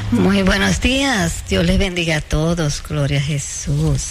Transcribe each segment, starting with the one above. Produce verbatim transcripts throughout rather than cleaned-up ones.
Muy buenos días, Dios les bendiga a todos, gloria a Jesús,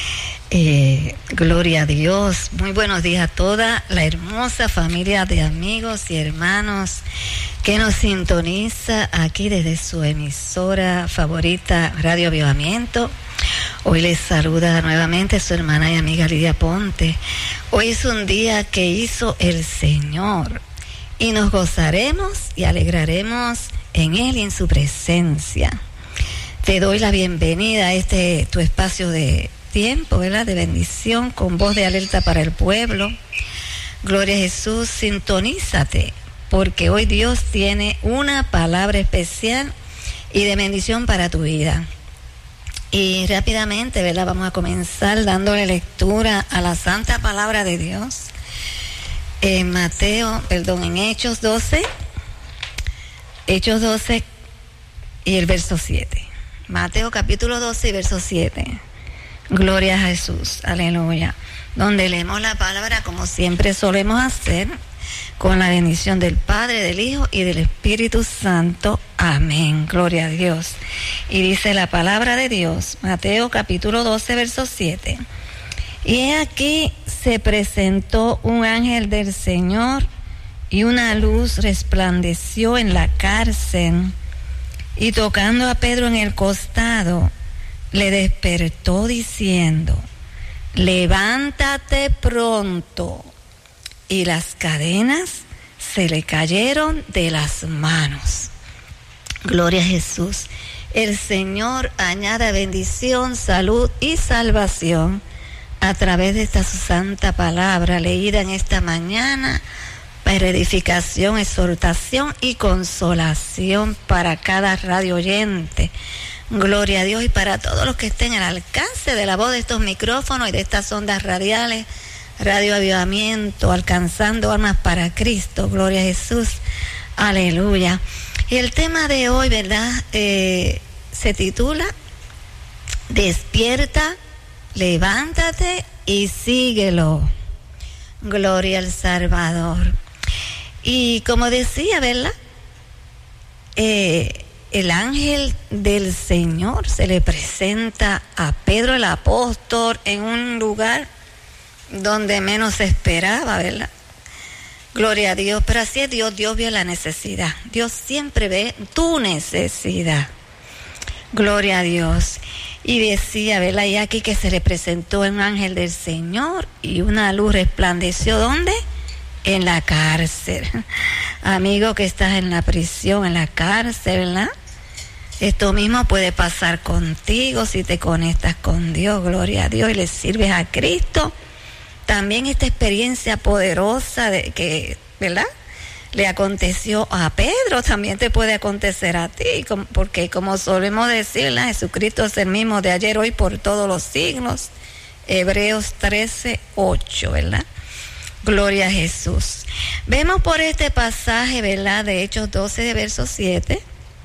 eh, gloria a Dios. Muy buenos días a toda la hermosa familia de amigos y hermanos que nos sintoniza aquí desde su emisora favorita, Radio Avivamiento. Hoy les saluda nuevamente su hermana y amiga Lidia Ponte. Hoy es un día que hizo el Señor y nos gozaremos y alegraremos en Él y en su presencia. Te doy la bienvenida a este tu espacio de tiempo, ¿verdad? De bendición, con voz de alerta para el pueblo. Gloria a Jesús, sintonízate, porque hoy Dios tiene una palabra especial y de bendición para tu vida. Y rápidamente, ¿verdad? Vamos a comenzar dándole lectura a la santa palabra de Dios. En Mateo, perdón, en Hechos doce, Hechos doce y el verso siete. Mateo capítulo doce y verso siete. Gloria a Jesús, aleluya. Donde leemos la palabra como siempre solemos hacer, con la bendición del Padre, del Hijo y del Espíritu Santo. Amén. Gloria a Dios. Y dice la palabra de Dios, Mateo capítulo doce, verso siete. Y he aquí se presentó un ángel del Señor, y una luz resplandeció en la cárcel, y tocando a Pedro en el costado, le despertó diciendo: levántate pronto. Y las cadenas se le cayeron de las manos. Gloria a Jesús. El Señor añada bendición, salud y salvación a través de esta su santa palabra leída en esta mañana, para edificación, exhortación y consolación para cada radio oyente. Gloria a Dios, y para todos los que estén al alcance de la voz de estos micrófonos y de estas ondas radiales, Radio Avivamiento, alcanzando almas para Cristo. Gloria a Jesús, aleluya. Y el tema de hoy, ¿verdad? Eh, se titula Despierta, levántate y síguelo. Gloria al Salvador. Y como decía, ¿verdad? Eh, el ángel del Señor se le presenta a Pedro el apóstol en un lugar donde menos se esperaba, ¿verdad? Gloria a Dios. Pero así es Dios, Dios vio la necesidad. Dios siempre ve tu necesidad. Gloria a Dios. Y decía, ¿verdad? Y aquí que se le presentó un ángel del Señor y una luz resplandeció, ¿dónde? En la cárcel. Amigo que estás en la prisión, en la cárcel, ¿verdad? Esto mismo puede pasar contigo si te conectas con Dios, gloria a Dios, y le sirves a Cristo. También esta experiencia poderosa de que, ¿verdad?, le aconteció a Pedro, también te puede acontecer a ti, porque como solemos decir, ¿verdad?, Jesucristo es el mismo de ayer, hoy, por todos los siglos. Hebreos trece, ocho, ¿verdad? Gloria a Jesús. Vemos por este pasaje, ¿verdad?, de Hechos doce, de verso siete,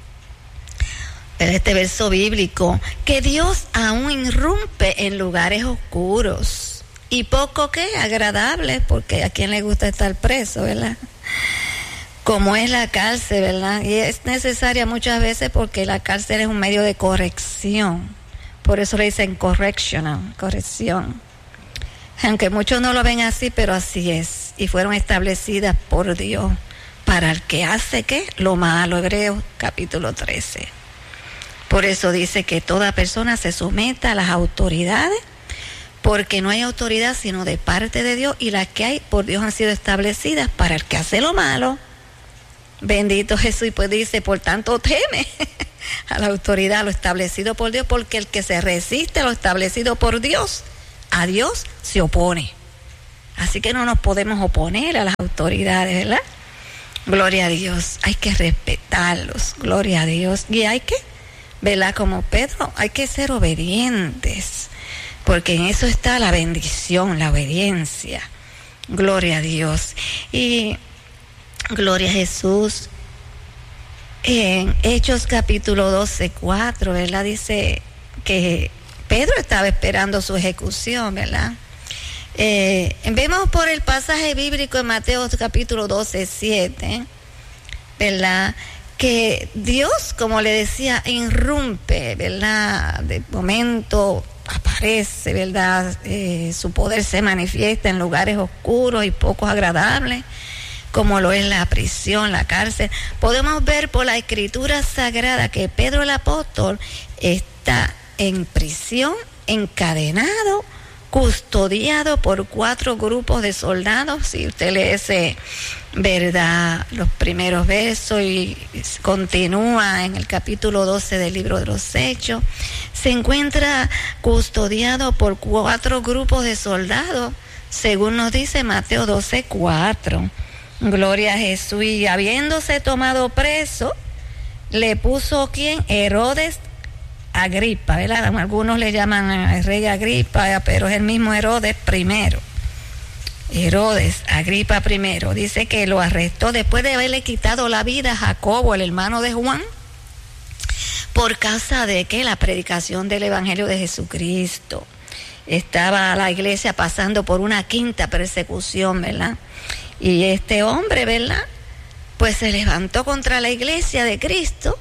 este verso bíblico, que Dios aún irrumpe en lugares oscuros y poco que agradables, porque a quien le gusta estar preso, ¿verdad?, como es la cárcel, ¿verdad? Y es necesaria muchas veces porque la cárcel es un medio de corrección. Por eso le dicen correctional, corrección. Aunque muchos no lo ven así, pero así es. Y fueron establecidas por Dios para el que hace, ¿qué? Lo malo. Hebreos capítulo trece. Por eso dice que toda persona se someta a las autoridades, porque no hay autoridad sino de parte de Dios, y las que hay por Dios han sido establecidas para el que hace lo malo. Bendito Jesús. Y pues dice, por tanto teme a la autoridad, a lo establecido por Dios, porque el que se resiste a lo establecido por Dios, a Dios se opone. Así que no nos podemos oponer a las autoridades, ¿verdad? Gloria a Dios. Hay que respetarlos, gloria a Dios. Y hay que, ¿verdad?, como Pedro, hay que ser obedientes, porque en eso está la bendición, la obediencia. Gloria a Dios. Y gloria a Jesús. En Hechos capítulo doce, cuatro, ¿verdad?, dice que Pedro estaba esperando su ejecución, ¿verdad? Eh, vemos por el pasaje bíblico en Mateo capítulo doce, siete, ¿verdad?, que Dios, como le decía, irrumpe, ¿verdad? De momento aparece, ¿verdad? Eh, su poder se manifiesta en lugares oscuros y poco agradables, como lo es la prisión, la cárcel. Podemos ver por la Escritura Sagrada que Pedro el apóstol está en prisión, encadenado, custodiado por cuatro grupos de soldados. Si usted lee ese, verdad, los primeros versos y continúa en el capítulo doce del libro de los Hechos, se encuentra custodiado por cuatro grupos de soldados, según nos dice Mateo doce cuatro. Gloria a Jesús. Y habiéndose tomado preso, le puso ¿quién? Herodes Agripa, ¿verdad? Algunos le llaman al rey Agripa, pero es el mismo Herodes primero. Herodes Agripa primero. Dice que lo arrestó después de haberle quitado la vida a Jacobo, el hermano de Juan, por causa de que la predicación del Evangelio de Jesucristo. Estaba la iglesia pasando por una quinta persecución, ¿verdad? Y este hombre, ¿verdad? Pues se levantó contra la iglesia de Cristo.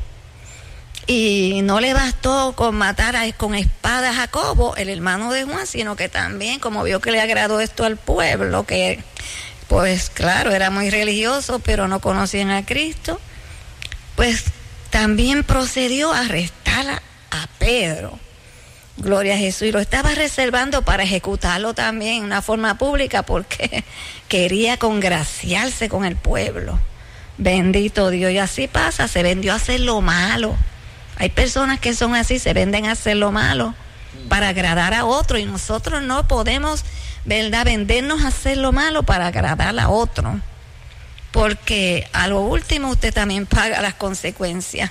Y no le bastó con matar a, con espada a Jacobo, el hermano de Juan, sino que también, como vio que le agradó esto al pueblo, que pues claro, era muy religioso, pero no conocían a Cristo, pues también procedió a arrestar a, a Pedro. Gloria a Jesús. Y lo estaba reservando para ejecutarlo también en una forma pública, porque quería congraciarse con el pueblo. Bendito Dios. Y así pasa, se vendió a hacer lo malo. Hay personas que son así, se venden a hacer lo malo para agradar a otro, y nosotros no podemos, ¿verdad?, vendernos a hacer lo malo para agradar a otro, porque a lo último usted también paga las consecuencias.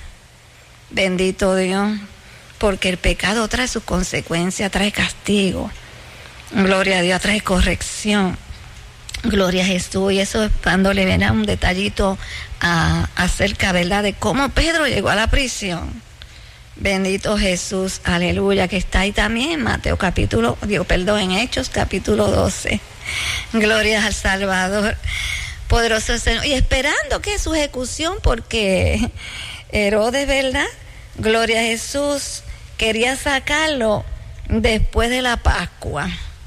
Bendito Dios, porque el pecado trae sus consecuencias, trae castigo. Gloria a Dios, trae corrección. Gloria a Jesús. Y eso es cuando le ven un detallito a, acerca, ¿verdad?, de cómo Pedro llegó a la prisión. Bendito Jesús, aleluya, que está ahí también, Mateo capítulo, digo, perdón, en Hechos capítulo doce. Gloria al Salvador, poderoso Señor. Y esperando que su ejecución, porque Herodes, ¿verdad? Gloria a Jesús, quería sacarlo después de la Pascua.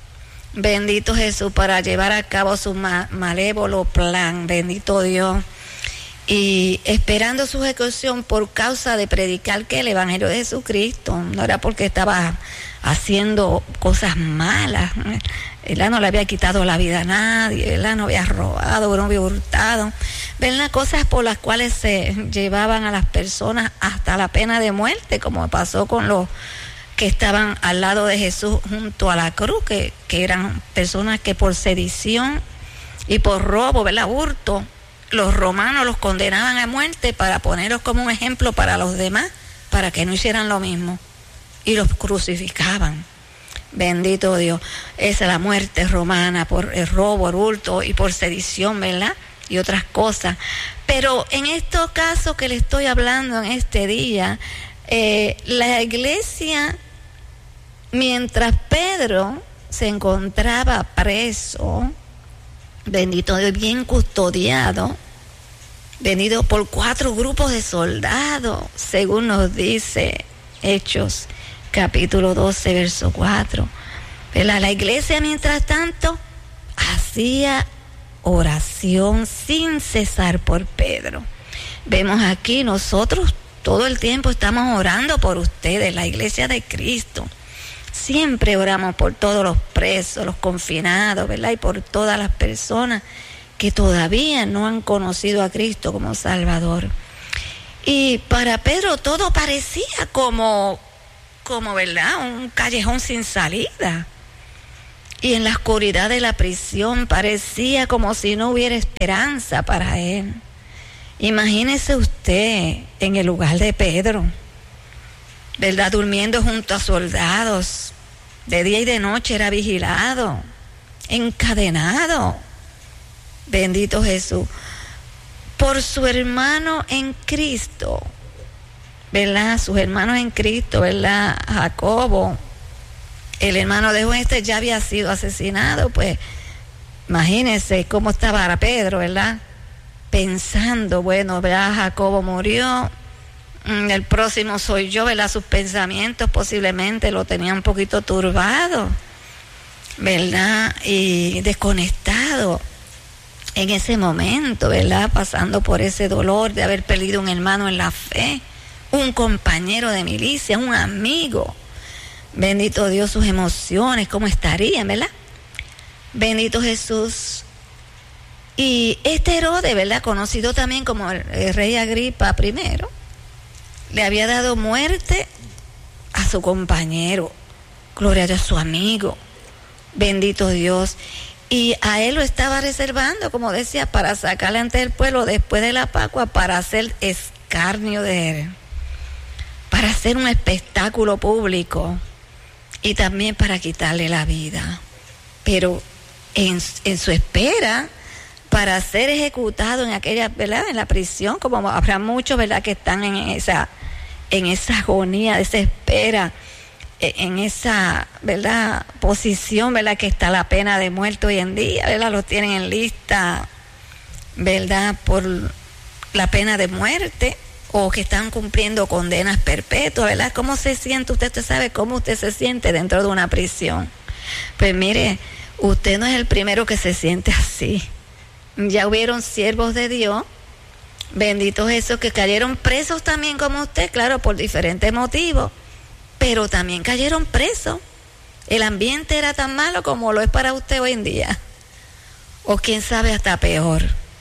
Bendito Jesús, para llevar a cabo su ma- malévolo plan. Bendito Dios. Y esperando su ejecución por causa de predicar que el Evangelio de Jesucristo, no era porque estaba haciendo cosas malas, él no le había quitado la vida a nadie, él no había robado, no había hurtado, ven las cosas por las cuales se llevaban a las personas hasta la pena de muerte, como pasó con los que estaban al lado de Jesús junto a la cruz, que, que eran personas que por sedición y por robo, ¿verdad?, hurto, los romanos los condenaban a muerte para ponerlos como un ejemplo para los demás, para que no hicieran lo mismo, y los crucificaban. Bendito Dios. Esa es la muerte romana, por el robo, el hurto y por sedición, ¿verdad?, y otras cosas. Pero en estos casos que le estoy hablando en este día, eh, la iglesia, mientras Pedro se encontraba preso, bendito Dios, bien custodiado, venido por cuatro grupos de soldados, según nos dice Hechos capítulo doce, verso cuatro. ¿Verdad? La iglesia, mientras tanto, hacía oración sin cesar por Pedro. Vemos aquí, nosotros todo el tiempo estamos orando por ustedes, la iglesia de Cristo. Siempre oramos por todos los presos, los confinados, ¿verdad? Y por todas las personas que todavía no han conocido a Cristo como Salvador. Y para Pedro todo parecía como, como, ¿verdad?, un callejón sin salida. Y en la oscuridad de la prisión parecía como si no hubiera esperanza para él. Imagínese usted en el lugar de Pedro, ¿verdad?, durmiendo junto a soldados, de día y de noche era vigilado, encadenado. Bendito Jesús, por su hermano en Cristo, ¿verdad? Sus hermanos en Cristo, ¿verdad? Jacobo, el hermano de Juan, este ya había sido asesinado, pues imagínense cómo estaba Pedro, ¿verdad?, pensando, bueno, ¿verdad? Jacobo murió, el próximo soy yo, ¿verdad? Sus pensamientos posiblemente lo tenía un poquito turbado, ¿verdad? Y desconectado en ese momento, ¿verdad? Pasando por ese dolor de haber perdido un hermano en la fe, un compañero de milicia, un amigo. Bendito Dios, sus emociones, ¿cómo estarían, verdad? Bendito Jesús. Y este Herodes, ¿verdad? Conocido también como el, el rey Agripa primero, le había dado muerte a su compañero, gloria a Dios, su amigo, bendito Dios. Y a él lo estaba reservando, como decía, para sacarle ante el pueblo después de la Pascua, para hacer escarnio de él, para hacer un espectáculo público y también para quitarle la vida. Pero en, en su espera, para ser ejecutado en aquella, ¿verdad? En la prisión, como habrá muchos, ¿verdad? Que están en esa, en esa agonía, esa espera, en esa, ¿verdad? Posición, ¿verdad? Que está la pena de muerte hoy en día, ¿verdad? Los tienen en lista, ¿verdad? Por la pena de muerte, o que están cumpliendo condenas perpetuas, ¿verdad? ¿Cómo se siente? Usted, usted sabe cómo usted se siente dentro de una prisión. Pues mire, usted no es el primero que se siente así. Ya hubieron siervos de Dios, benditos esos, que cayeron presos también como usted, claro, por diferentes motivos, pero también cayeron presos. El ambiente era tan malo como lo es para usted hoy en día, o quién sabe hasta peor.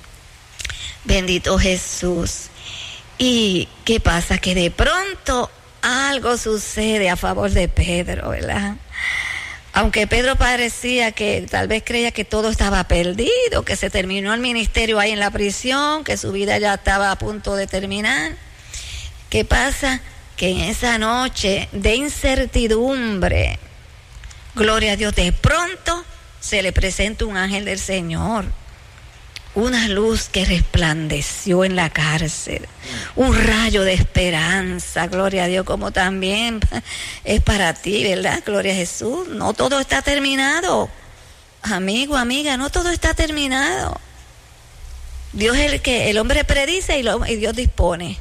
Bendito Jesús. ¿Y qué pasa? Que de pronto algo sucede a favor de Pedro, ¿verdad? Aunque Pedro parecía que tal vez creía que todo estaba perdido, que se terminó el ministerio ahí en la prisión, que su vida ya estaba a punto de terminar. ¿Qué pasa? Que en esa noche de incertidumbre, gloria a Dios, de pronto se le presenta un ángel del Señor, una luz que resplandeció en la cárcel, un rayo de esperanza, gloria a Dios, como también es para ti, ¿verdad? Gloria a Jesús. No todo está terminado, amigo, amiga, no todo está terminado. Dios es el que, el hombre predice y, lo, y Dios dispone.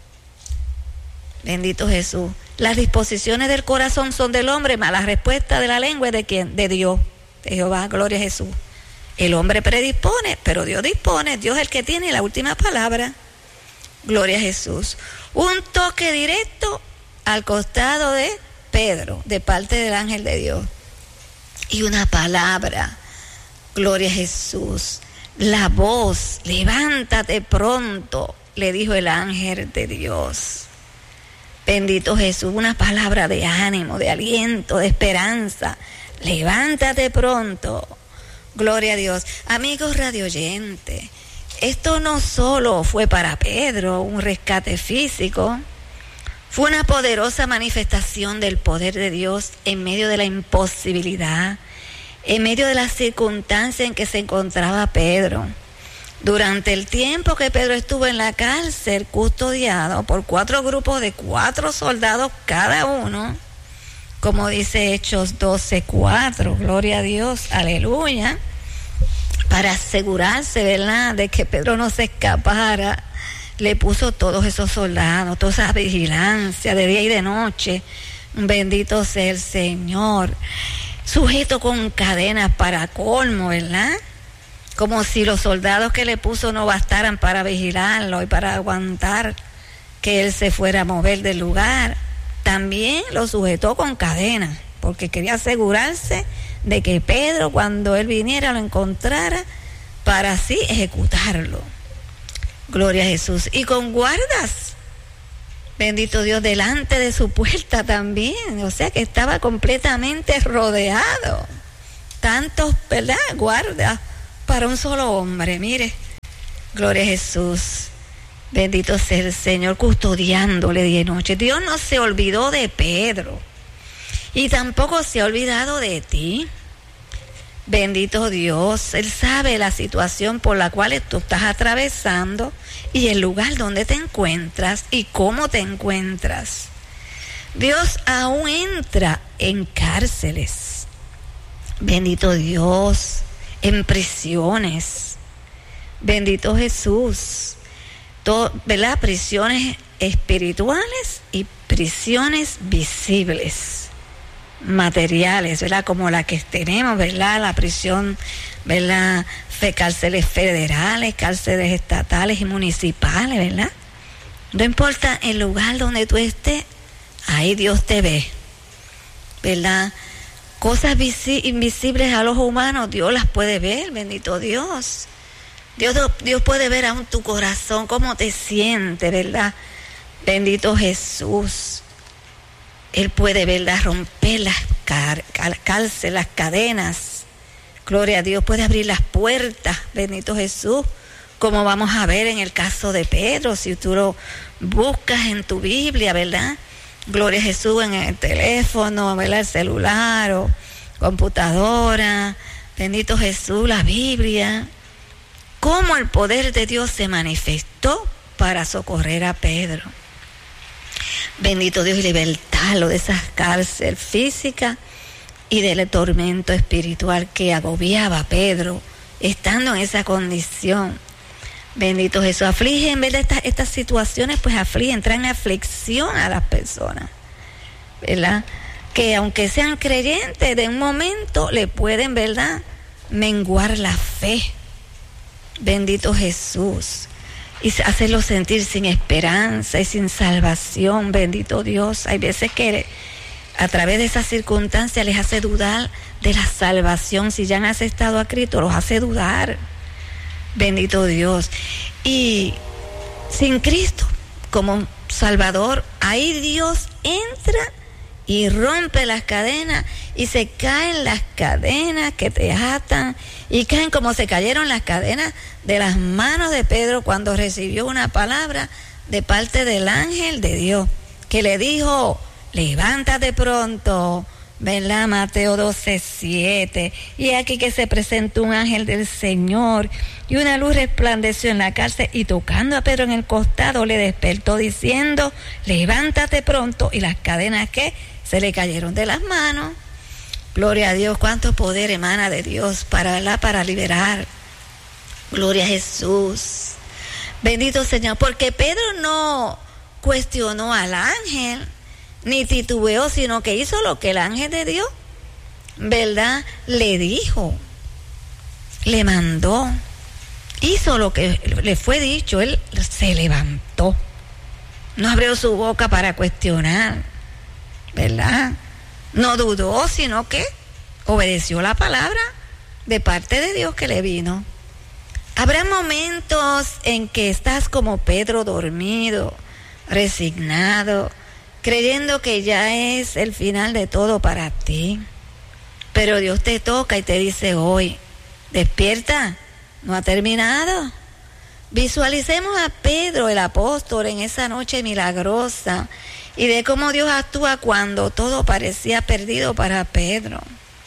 Bendito Jesús. Las disposiciones del corazón son del hombre, mas la respuesta de la lengua es de quién, de Dios, de Jehová, gloria a Jesús. El hombre predispone, pero Dios dispone. Dios es el que tiene la última palabra. Gloria a Jesús. Un toque directo al costado de Pedro, de parte del ángel de Dios. Y una palabra. Gloria a Jesús. La voz, levántate pronto, le dijo el ángel de Dios. Bendito Jesús. Una palabra de ánimo, de aliento, de esperanza. Levántate pronto. Gloria a Dios. Amigos radioyentes, esto no solo fue para Pedro un rescate físico, fue una poderosa manifestación del poder de Dios en medio de la imposibilidad, en medio de las circunstancias en que se encontraba Pedro. Durante el tiempo que Pedro estuvo en la cárcel, custodiado por cuatro grupos de cuatro soldados cada uno, como dice Hechos doce cuatro, gloria a Dios, aleluya, para asegurarse, ¿verdad?, de que Pedro no se escapara, le puso todos esos soldados, toda esa vigilancia de día y de noche, bendito sea el Señor, sujeto con cadenas para colmo, ¿verdad?, como si los soldados que le puso no bastaran para vigilarlo y para aguantar que él se fuera a mover del lugar. También lo sujetó con cadenas, porque quería asegurarse de que Pedro, cuando él viniera, lo encontrara para así ejecutarlo. Gloria a Jesús. Y con guardas, bendito Dios, delante de su puerta también. O sea que estaba completamente rodeado. Tantos, ¿verdad?, guardas para un solo hombre. Mire, gloria a Jesús. Bendito sea el Señor, custodiándole día y noche. Dios no se olvidó de Pedro y tampoco se ha olvidado de ti. Bendito Dios, Él sabe la situación por la cual tú estás atravesando y el lugar donde te encuentras y cómo te encuentras. Dios aún entra en cárceles. Bendito Dios, en prisiones. Bendito Jesús. Todo, ¿verdad? Prisiones espirituales y prisiones visibles, materiales, ¿verdad? Como la que tenemos, ¿verdad? La prisión, ¿verdad? Fe, cárceles federales, cárceles estatales y municipales, ¿verdad? No importa el lugar donde tú estés, ahí Dios te ve, ¿verdad? Cosas visi- invisibles a los humanos, Dios las puede ver, bendito Dios. Dios, Dios puede ver aún tu corazón, cómo te sientes, ¿verdad? Bendito Jesús. Él puede, ¿verdad? Romper las car- cárceles, las cadenas. Gloria a Dios, puede abrir las puertas, bendito Jesús. Como vamos a ver en el caso de Pedro, si tú lo buscas en tu Biblia, ¿verdad? Gloria a Jesús, en el teléfono, ¿verdad? El celular o computadora. Bendito Jesús, la Biblia. Cómo el poder de Dios se manifestó para socorrer a Pedro. Bendito Dios, y libertarlo de esas cárceles físicas y del tormento espiritual que agobiaba a Pedro, estando en esa condición. Bendito Jesús. Afligen, ¿verdad? Estas, estas situaciones pues afligen, traen aflicción a las personas, ¿verdad? Que aunque sean creyentes, de un momento le pueden, ¿verdad?, menguar la fe. Bendito Jesús. Y hacerlo sentir sin esperanza y sin salvación. Bendito Dios. Hay veces que a través de esas circunstancias les hace dudar de la salvación. Si ya han aceptado a Cristo, los hace dudar. Bendito Dios. Y sin Cristo como Salvador, ahí Dios entra y rompe las cadenas, y se caen las cadenas que te atan, y caen como se cayeron las cadenas de las manos de Pedro cuando recibió una palabra de parte del ángel de Dios, que le dijo: levántate pronto, ¿verdad? Mateo doce, siete. Y aquí que se presentó un ángel del Señor, y una luz resplandeció en la cárcel, y tocando a Pedro en el costado le despertó diciendo: levántate pronto. Y las cadenas que se le cayeron de las manos. Gloria a Dios. Cuánto poder emana de Dios para, ¿verdad?, para liberar. Gloria a Jesús. Bendito Señor. Porque Pedro no cuestionó al ángel ni titubeó, sino que hizo lo que el ángel de Dios, ¿verdad?, le dijo, le mandó, hizo lo que le fue dicho. Él se levantó, no abrió su boca para cuestionar, ¿verdad? No dudó, sino que obedeció la palabra de parte de Dios que le vino. Habrá momentos en que estás como Pedro, dormido, resignado, creyendo que ya es el final de todo para ti. Pero Dios te toca y te dice hoy: despierta, no ha terminado. Visualicemos a Pedro, el apóstol, en esa noche milagrosa, y de cómo Dios actúa cuando todo parecía perdido para Pedro.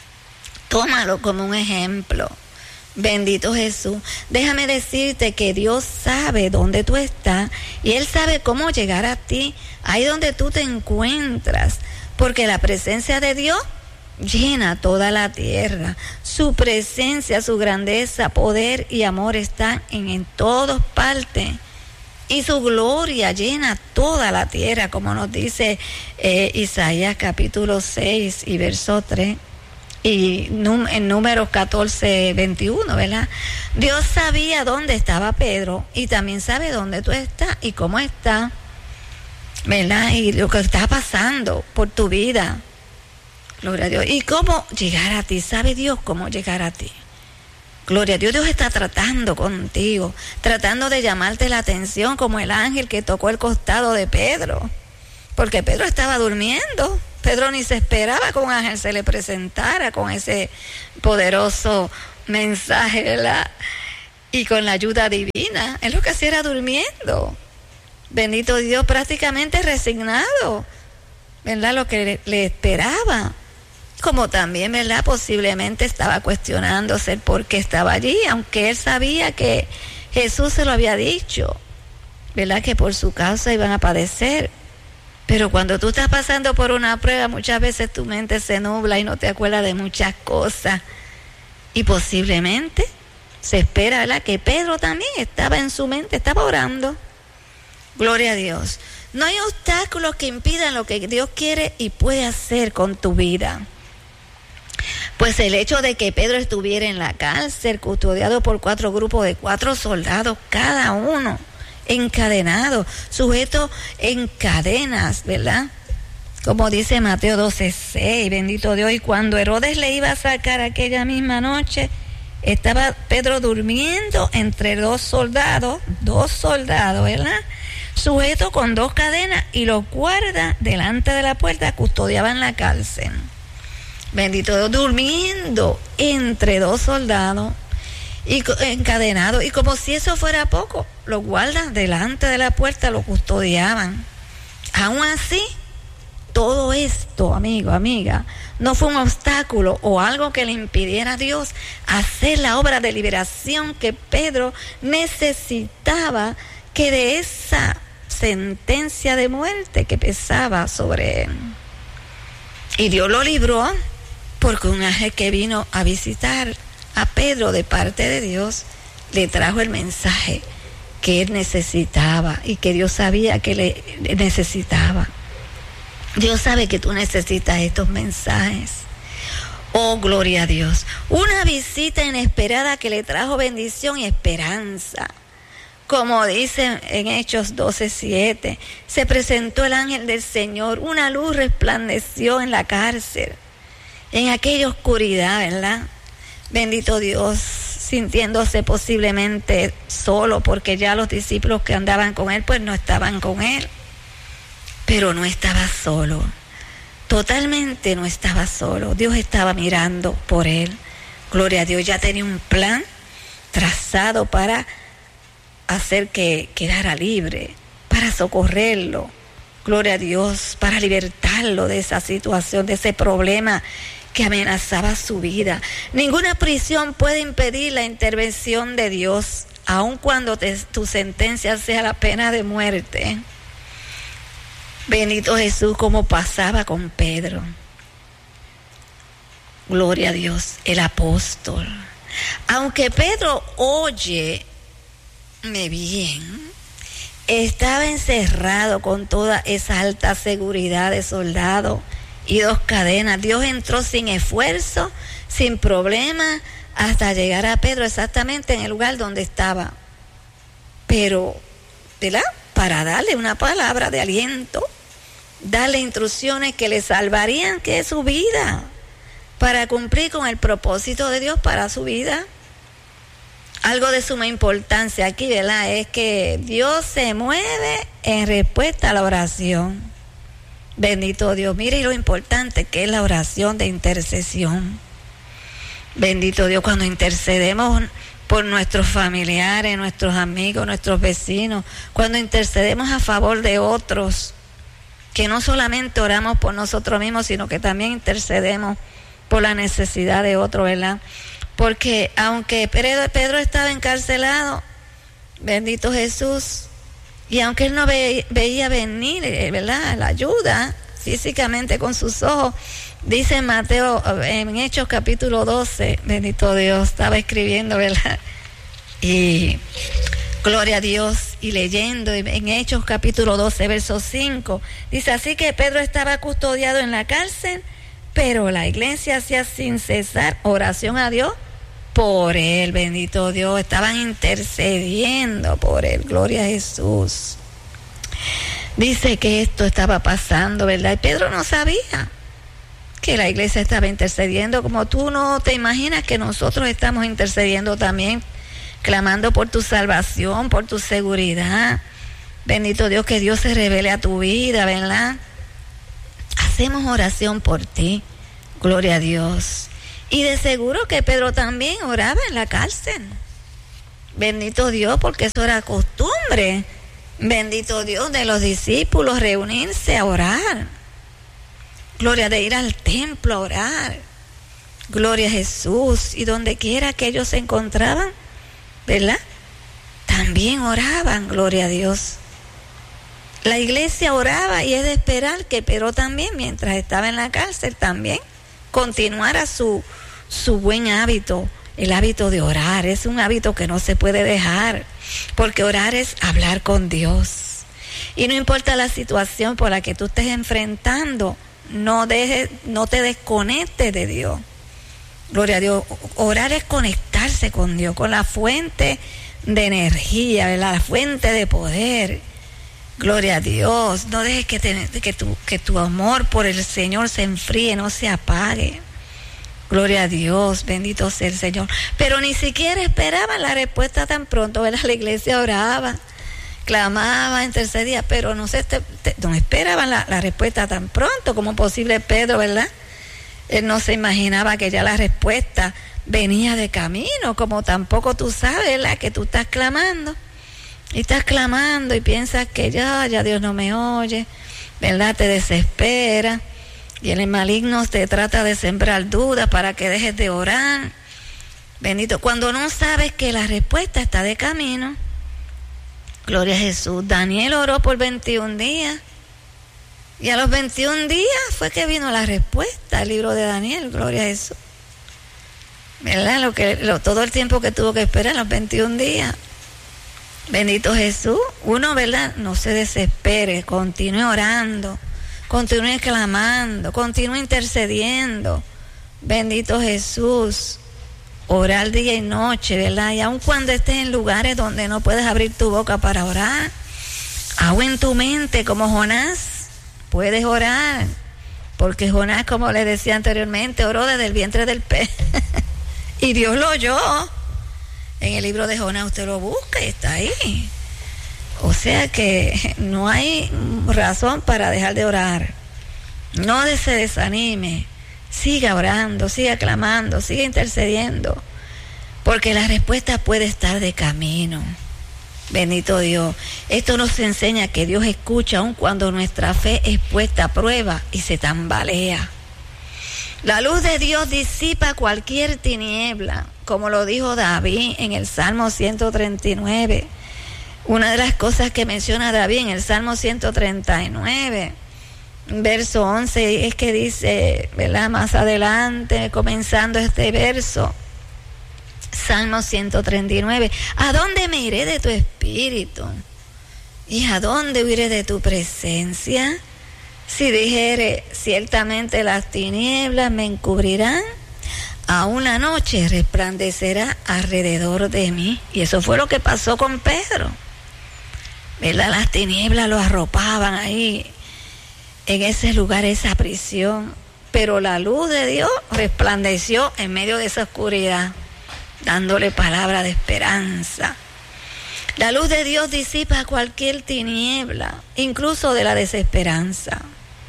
Tómalo como un ejemplo. Bendito Jesús. Déjame decirte que Dios sabe dónde tú estás, y Él sabe cómo llegar a ti, ahí donde tú te encuentras, porque la presencia de Dios llena toda la tierra. Su presencia, su grandeza, poder y amor están en, en todas partes, y su gloria llena toda la tierra, como nos dice eh, Isaías capítulo seis y verso tres. Y en Números catorce, veintiuno, ¿verdad? Dios sabía dónde estaba Pedro, y también sabe dónde tú estás y cómo estás, ¿verdad? Y lo que está pasando por tu vida. Gloria a Dios. Y cómo llegar a ti. Sabe Dios cómo llegar a ti. Gloria a Dios. Dios está tratando contigo, tratando de llamarte la atención, como el ángel que tocó el costado de Pedro, porque Pedro estaba durmiendo. Pedro ni se esperaba que un ángel se le presentara con ese poderoso mensaje, ¿verdad? Y con la ayuda divina. Él lo que hacía era durmiendo. Bendito Dios, prácticamente resignado, ¿verdad? Lo que le, le esperaba. Como también, ¿verdad?, posiblemente estaba cuestionándose el por qué estaba allí, aunque él sabía que Jesús se lo había dicho, ¿verdad?, que por su causa iban a padecer. Pero cuando tú estás pasando por una prueba, muchas veces tu mente se nubla y no te acuerdas de muchas cosas. Y posiblemente se espera, ¿verdad?, que Pedro también estaba en su mente, estaba orando. Gloria a Dios. No hay obstáculos que impidan lo que Dios quiere y puede hacer con tu vida. Pues el hecho de que Pedro estuviera en la cárcel, custodiado por cuatro grupos de cuatro soldados, cada uno encadenado, sujeto en cadenas, ¿verdad? Como dice Mateo doce seis, bendito Dios. Y cuando Herodes le iba a sacar aquella misma noche, estaba Pedro durmiendo entre dos soldados, dos soldados, ¿verdad?, sujeto con dos cadenas, y los guardas delante de la puerta custodiaban la cárcel. Bendito Dios, durmiendo entre dos soldados y encadenado, y como si eso fuera poco, los guardas delante de la puerta lo custodiaban. Aún así, todo esto, amigo, amiga, no fue un obstáculo o algo que le impidiera a Dios hacer la obra de liberación que Pedro necesitaba, que de esa sentencia de muerte que pesaba sobre él. Y Dios lo libró porque un ángel que vino a visitar a Pedro de parte de Dios le trajo el mensaje que él necesitaba y que Dios sabía que le necesitaba. Dios sabe que tú necesitas estos mensajes. Oh, gloria a Dios. Una visita inesperada que le trajo bendición y esperanza. Como dice en Hechos doce siete, se presentó el ángel del Señor, una luz resplandeció en la cárcel, en aquella oscuridad, ¿verdad? Bendito Dios, sintiéndose posiblemente solo, porque ya los discípulos que andaban con él, pues no estaban con él. Pero no estaba solo, totalmente no estaba solo. Dios estaba mirando por él. Gloria a Dios, ya tenía un plan trazado para hacer que quedara libre, para socorrerlo. Gloria a Dios, para libertarlo de esa situación, de ese problema que amenazaba su vida. Ninguna prisión puede impedir la intervención de Dios, aun cuando te, tu sentencia sea la pena de muerte. Bendito Jesús, como pasaba con Pedro. Gloria a Dios, el apóstol. Aunque Pedro oye bien, estaba encerrado con toda esa alta seguridad de soldado y dos cadenas. Dios entró sin esfuerzo, sin problema, hasta llegar a Pedro exactamente en el lugar donde estaba. Pero, ¿verdad?, para darle una palabra de aliento, darle instrucciones que le salvarían que su vida, para cumplir con el propósito de Dios para su vida. Algo de suma importancia aquí, ¿verdad?, es que Dios se mueve en respuesta a la oración. Bendito Dios. Mire lo importante que es la oración de intercesión. Bendito Dios, cuando intercedemos por nuestros familiares, nuestros amigos, nuestros vecinos, cuando intercedemos a favor de otros, que no solamente oramos por nosotros mismos, sino que también intercedemos por la necesidad de otros, ¿verdad? Porque aunque Pedro, Pedro estaba encarcelado, bendito Jesús, y aunque él no ve, veía venir, ¿verdad?, la ayuda físicamente con sus ojos, dice en Mateo, en Hechos capítulo doce, bendito Dios, estaba escribiendo, ¿verdad? Y gloria a Dios, y leyendo en Hechos capítulo doce, verso cinco, dice: así que Pedro estaba custodiado en la cárcel, pero la iglesia hacía sin cesar oración a Dios por él. Bendito Dios, estaban intercediendo por él. Gloria a Jesús. Dice que esto estaba pasando, ¿verdad? Y Pedro no sabía que la iglesia estaba intercediendo, como tú no te imaginas que nosotros estamos intercediendo también, clamando por tu salvación, por tu seguridad. Bendito Dios, que Dios se revele a tu vida, ¿verdad? Hacemos oración por ti. Gloria a Dios. Y de seguro que Pedro también oraba en la cárcel. Bendito Dios, porque eso era costumbre. Bendito Dios, de los discípulos reunirse a orar. Gloria, de ir al templo a orar. Gloria a Jesús. Y donde quiera que ellos se encontraban, ¿verdad?, también oraban. Gloria a Dios. La iglesia oraba, y es de esperar que Pedro también, mientras estaba en la cárcel, también continuara su, su buen hábito el hábito de orar. Es un hábito que no se puede dejar, porque orar es hablar con Dios. Y no importa la situación por la que tú estés enfrentando, no dejes, no te desconectes de Dios. Gloria a Dios. Orar es conectarse con Dios, con la fuente de energía, ¿verdad? La fuente de poder. Gloria a Dios. No dejes que, te, que, tu, que tu amor por el Señor se enfríe, no se apague. Gloria a Dios, bendito sea el Señor. Pero ni siquiera esperaban la respuesta tan pronto, ¿verdad? La iglesia oraba, clamaba, intercedía, pero no se te, te, no esperaban la, la respuesta tan pronto como posible. Pedro, ¿verdad? Él no se imaginaba que ya la respuesta venía de camino, como tampoco tú sabes, ¿verdad? Que tú estás clamando, y estás clamando y piensas que ya, ya Dios no me oye, ¿verdad? Te desespera, y el maligno te trata de sembrar dudas para que dejes de orar. Bendito, cuando no sabes que la respuesta está de camino. Gloria a Jesús. Daniel oró por veintiún días. Y a los veintiún días fue que vino la respuesta al libro de Daniel. Gloria a Jesús. ¿Verdad? Lo que, lo, todo el tiempo que tuvo que esperar, los veintiún días. Bendito Jesús. Uno, ¿verdad? No se desespere. Continúe orando. Continúe clamando. Continúe intercediendo. Bendito Jesús. Orar día y noche, ¿verdad? Y aun cuando estés en lugares donde no puedes abrir tu boca para orar, aún en tu mente, como Jonás, puedes orar. Porque Jonás, como le decía anteriormente, oró desde el vientre del pez. Y Dios lo oyó. En el libro de Jonás usted lo busca y está ahí. O sea que no hay razón para dejar de orar. No se desanime. Siga orando, siga clamando, siga intercediendo, porque la respuesta puede estar de camino. Bendito Dios. Esto nos enseña que Dios escucha aun cuando nuestra fe es puesta a prueba y se tambalea. La luz de Dios disipa cualquier tiniebla, como lo dijo David en el Salmo ciento treinta y nueve. Una de las cosas que menciona David en el Salmo ciento treinta y nueve, verso once, es que dice, ¿verdad? Más adelante, comenzando este verso, Salmo ciento treinta y nueve, ¿a dónde me iré de tu espíritu? ¿Y a dónde huiré de tu presencia? Si dijere, ciertamente las tinieblas me encubrirán, aún la noche resplandecerá alrededor de mí. Y eso fue lo que pasó con Pedro, ¿verdad? Las tinieblas lo arropaban ahí, en ese lugar, esa prisión, pero la luz de Dios resplandeció en medio de esa oscuridad, dándole palabra de esperanza. La luz de Dios disipa cualquier tiniebla, incluso de la desesperanza.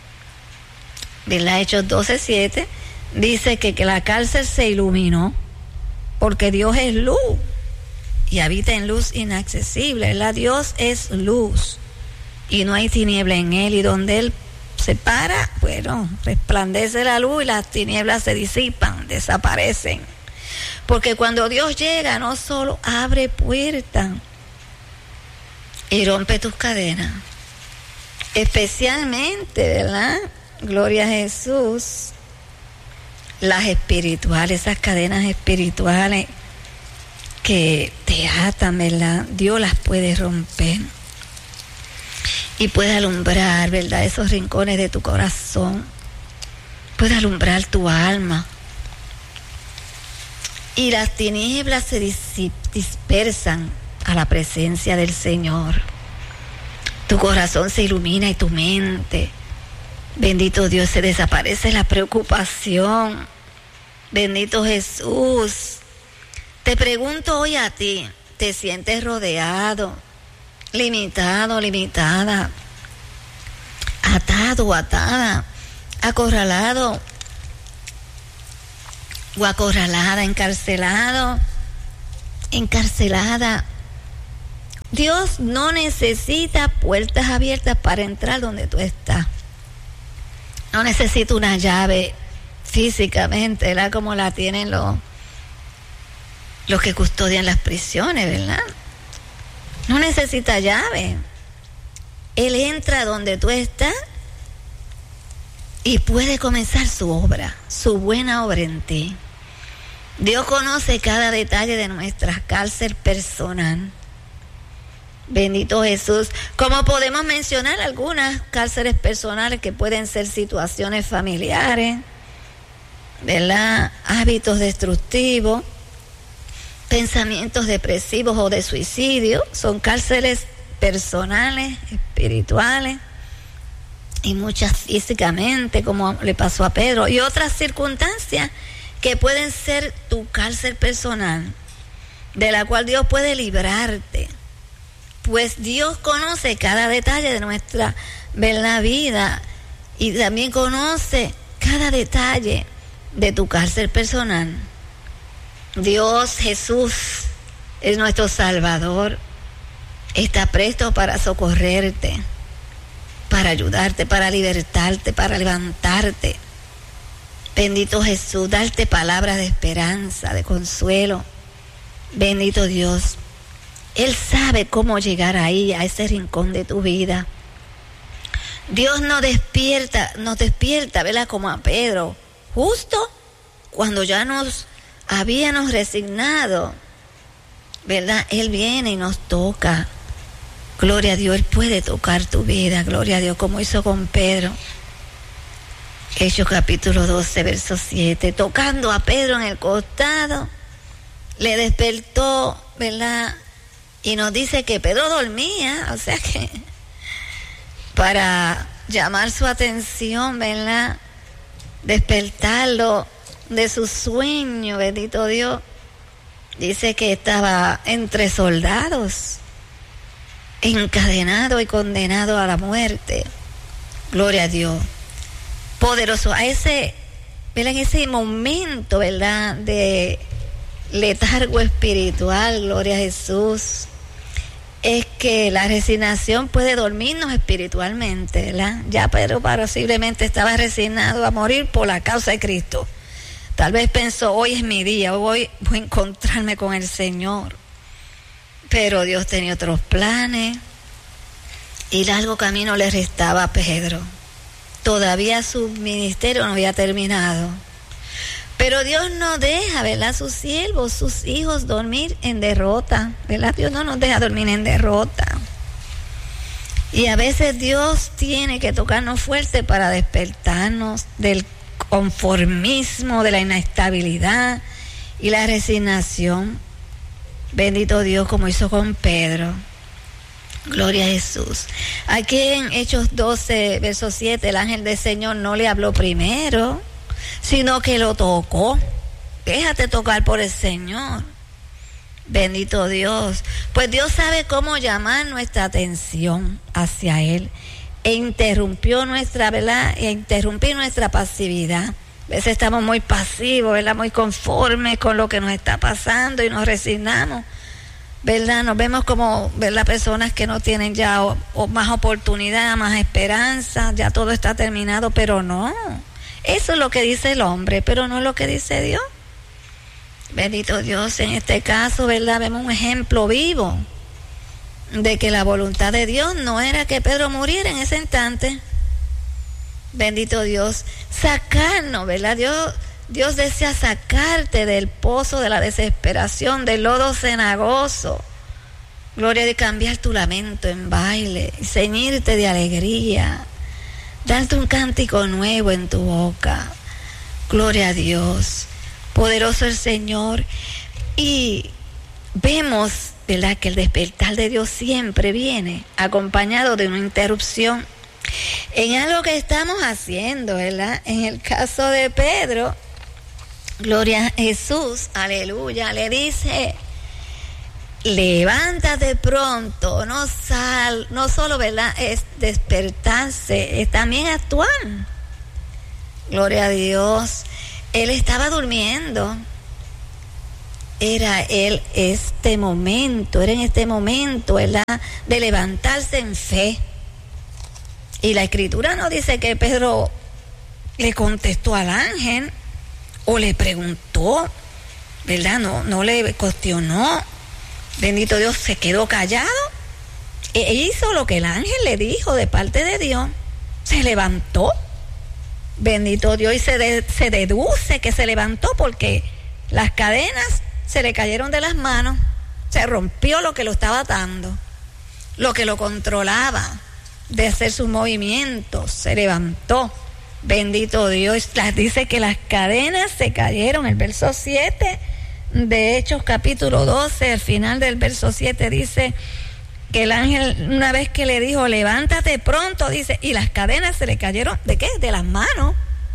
¿Verdad? Hechos doce siete dice que, que la cárcel se iluminó, porque Dios es luz y habita en luz inaccesible, ¿verdad? Dios es luz y no hay tiniebla en él, y donde él se para, bueno, resplandece la luz y las tinieblas se disipan, desaparecen. Porque cuando Dios llega, no solo abre puertas y rompe tus cadenas, especialmente, ¿verdad? Gloria a Jesús, las espirituales, esas cadenas espirituales que te atan, ¿verdad? Dios las puede romper. Y puede alumbrar, ¿verdad? Esos rincones de tu corazón. Puede alumbrar tu alma. Y las tinieblas se dispersan a la presencia del Señor. Tu corazón se ilumina y tu mente. Bendito Dios, se desaparece la preocupación. Bendito Jesús. Te pregunto hoy a ti, ¿te sientes rodeado, limitado, limitada, atado, atada, acorralado o acorralada, encarcelado, encarcelada? Dios no necesita puertas abiertas para entrar donde tú estás. No necesita una llave físicamente, ¿verdad? Como la tienen los, los que custodian las prisiones, ¿verdad? No necesita llave. Él entra donde tú estás y puede comenzar su obra, su buena obra en ti. Dios conoce cada detalle de nuestra cárcel personal. Bendito Jesús. Como podemos mencionar algunas cárceles personales que pueden ser situaciones familiares, ¿verdad? Hábitos destructivos, pensamientos depresivos o de suicidio, son cárceles personales, espirituales, y muchas físicamente, como le pasó a Pedro, y otras circunstancias que pueden ser tu cárcel personal, de la cual Dios puede librarte. Pues Dios conoce cada detalle de nuestra, ¿verdad?, vida, y también conoce cada detalle de tu cárcel personal. Dios Jesús es nuestro Salvador, está presto para socorrerte, para ayudarte, para libertarte, para levantarte. Bendito Jesús, darte palabras de esperanza, de consuelo. Bendito Dios. Él sabe cómo llegar ahí, a ese rincón de tu vida. Dios nos despierta, nos despierta, ¿verdad?, como a Pedro, justo cuando ya nos habíamos resignado, ¿verdad? Él viene y nos toca. Gloria a Dios, Él puede tocar tu vida, gloria a Dios, como hizo con Pedro. Hechos capítulo doce, verso siete, tocando a Pedro en el costado, le despertó, ¿verdad? Y nos dice que Pedro dormía, o sea que para llamar su atención, ¿verdad?, despertarlo de su sueño, bendito Dios, dice que estaba entre soldados, encadenado y condenado a la muerte. Gloria a Dios. Poderoso. A ese, ¿verdad?, en ese momento, ¿verdad?, de letargo espiritual, gloria a Jesús, es que la resignación puede dormirnos espiritualmente, ¿verdad? Ya Pedro posiblemente estaba resignado a morir por la causa de Cristo. Tal vez pensó, hoy es mi día, hoy voy a encontrarme con el Señor. Pero Dios tenía otros planes y largo camino le restaba a Pedro. Todavía su ministerio no había terminado. Pero Dios no deja, ¿verdad?, sus siervos, sus hijos dormir en derrota, ¿verdad? Dios no nos deja dormir en derrota. Y a veces Dios tiene que tocarnos fuerte para despertarnos del conformismo, de la inestabilidad y la resignación. Bendito Dios, como hizo con Pedro. Gloria a Jesús. Aquí en Hechos doce, verso siete, el ángel del Señor no le habló primero, sino que lo tocó. Déjate tocar por el Señor. Bendito Dios. Pues Dios sabe cómo llamar nuestra atención hacia Él e interrumpió nuestra, ¿verdad? E interrumpir nuestra pasividad. A veces estamos muy pasivos, ¿verdad?, muy conformes con lo que nos está pasando y nos resignamos, ¿verdad? Nos vemos como, ¿verdad?, personas que no tienen ya o, o más oportunidad, más esperanza, ya todo está terminado, pero no. Eso es lo que dice el hombre, pero no es lo que dice Dios. Bendito Dios, en este caso, ¿verdad?, vemos un ejemplo vivo de que la voluntad de Dios no era que Pedro muriera en ese instante. Bendito Dios, sacarnos, ¿verdad? Dios, Dios desea sacarte del pozo de la desesperación, del lodo cenagoso. Gloria, de cambiar tu lamento en baile, ceñirte de alegría, darte un cántico nuevo en tu boca. Gloria a Dios, poderoso el Señor. Y vemos, ¿verdad?, que el despertar de Dios siempre viene acompañado de una interrupción en algo que estamos haciendo, ¿verdad? En el caso de Pedro, gloria a Jesús, aleluya, le dice, levántate pronto, no sal, no solo, ¿verdad?, es despertarse, es también actuar. Gloria a Dios. Él estaba durmiendo. Era él este momento, era en este momento, ¿verdad?, de levantarse en fe. Y la Escritura no dice que Pedro le contestó al ángel o le preguntó, ¿verdad? No, no le cuestionó. Bendito Dios, se quedó callado e hizo lo que el ángel le dijo de parte de Dios. Se levantó. Bendito Dios, y se, de, se deduce que se levantó porque Las cadenas se le cayeron de las manos, se rompió lo que lo estaba atando, lo que lo controlaba de hacer sus movimientos, se levantó. Bendito Dios. Las dice que las cadenas se cayeron. El verso siete de Hechos capítulo doce, al final del verso siete dice que el ángel, una vez que le dijo levántate pronto, dice, y las cadenas se le cayeron, ¿de qué? De las manos.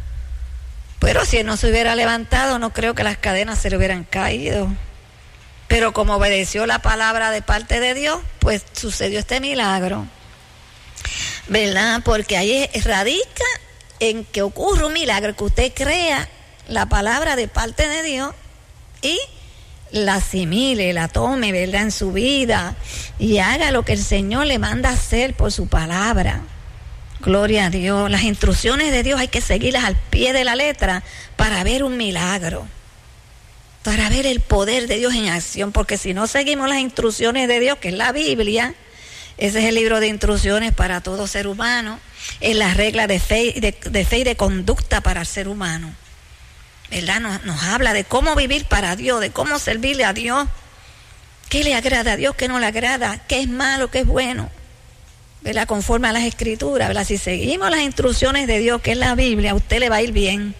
Pero si él no se hubiera levantado, no creo que las cadenas se le hubieran caído. Pero como obedeció la palabra de parte de Dios, pues sucedió este milagro, ¿verdad? Porque ahí radica en que ocurre un milagro, que usted crea la palabra de parte de Dios y la asimile, la tome, ¿verdad?, en su vida y haga lo que el Señor le manda hacer por su palabra. Gloria a Dios. Las instrucciones de Dios hay que seguirlas al pie de la letra para ver un milagro, para ver el poder de Dios en acción, porque si no seguimos las instrucciones de Dios, que es la Biblia, ese es el libro de instrucciones para todo ser humano, es la regla de fe, de, de fe y de conducta para el ser humano, ¿verdad? Nos, nos habla de cómo vivir para Dios, de cómo servirle a Dios, qué le agrada a Dios, qué no le agrada, qué es malo, qué es bueno, ¿verdad? Conforme a las escrituras, ¿verdad? Si seguimos las instrucciones de Dios, que es la Biblia, a usted le va a ir bien.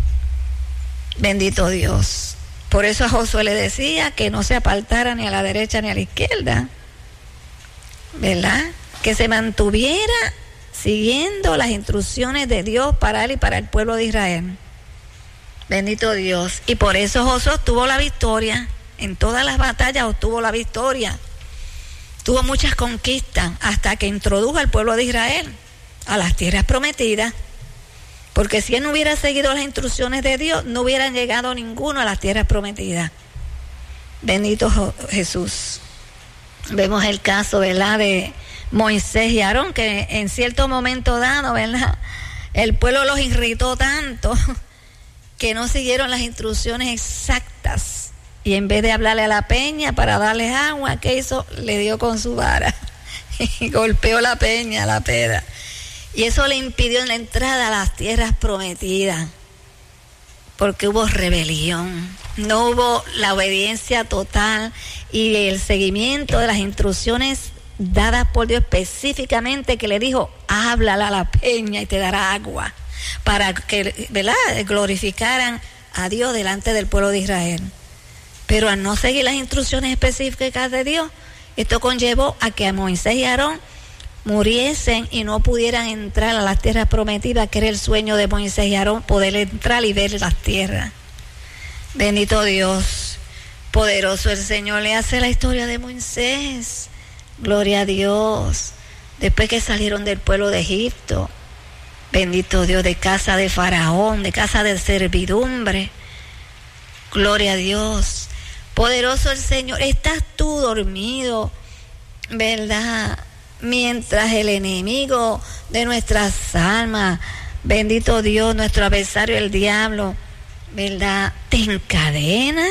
Bendito Dios. Por eso a Josué le decía que no se apartara ni a la derecha ni a la izquierda, ¿verdad? Que se mantuviera siguiendo las instrucciones de Dios para él y para el pueblo de Israel. Bendito Dios. Y por eso Josué obtuvo la victoria. En todas las batallas obtuvo la victoria. Tuvo muchas conquistas hasta que introdujo al pueblo de Israel a las tierras prometidas. Porque si él no hubiera seguido las instrucciones de Dios, no hubieran llegado ninguno a las tierras prometidas. Bendito Jesús. Vemos el caso, ¿verdad?, de Moisés y Aarón, que en cierto momento dado, ¿verdad?, el pueblo los irritó tanto que no siguieron las instrucciones exactas. Y en vez de hablarle a la peña para darles agua, ¿qué hizo? Le dio con su vara y golpeó la peña, la pedra. Y eso le impidió la entrada a las tierras prometidas, porque hubo rebelión, no hubo la obediencia total y el seguimiento de las instrucciones dadas por Dios específicamente, que le dijo, háblale a la peña y te dará agua, para que, ¿verdad?, glorificaran a Dios delante del pueblo de Israel. Pero al no seguir las instrucciones específicas de Dios, esto conllevó a que a Moisés y Aarón muriesen y no pudieran entrar a las tierras prometidas, que era el sueño de Moisés y Aarón, poder entrar y ver las tierras. Bendito Dios, poderoso el Señor. Le hace la historia de Moisés, gloria a Dios, después que salieron del pueblo de Egipto, bendito Dios, de casa de Faraón, de casa de servidumbre, gloria a Dios, poderoso el Señor. Estás tú dormido, ¿verdad?, mientras el enemigo de nuestras almas, bendito Dios, nuestro adversario el diablo, ¿verdad?, te encadena.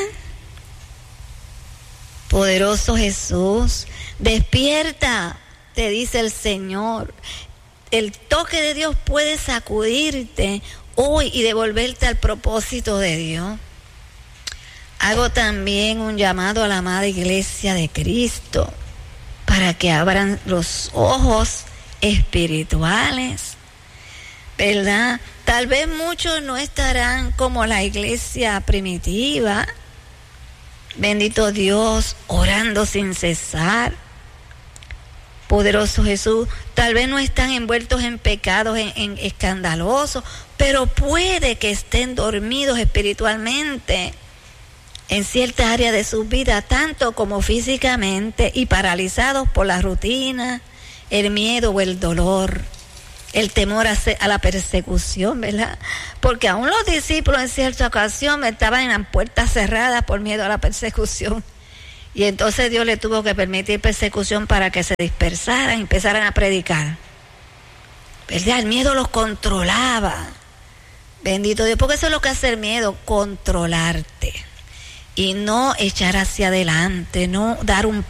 Poderoso Jesús, despierta, te dice el Señor. El toque de Dios puede sacudirte hoy y devolverte al propósito de Dios. Hago también un llamado a la amada iglesia de Cristo para que abran los ojos espirituales, ¿verdad? Tal vez muchos no estarán como la iglesia primitiva, bendito Dios, orando sin cesar. Poderoso Jesús, tal vez no están envueltos en pecados en, en escandalosos, pero puede que estén dormidos espiritualmente en ciertas áreas de su vida, tanto como físicamente, y paralizados por la rutina, el miedo o el dolor, el temor a, a la persecución, ¿verdad? Porque aún los discípulos en cierta ocasión estaban en las puertas cerradas por miedo a la persecución. Y entonces Dios le tuvo que permitir persecución para que se dispersaran y empezaran a predicar, ¿verdad? El miedo los controlaba. Bendito Dios, porque eso es lo que hace el miedo, controlarte. Y no echar hacia adelante, no dar un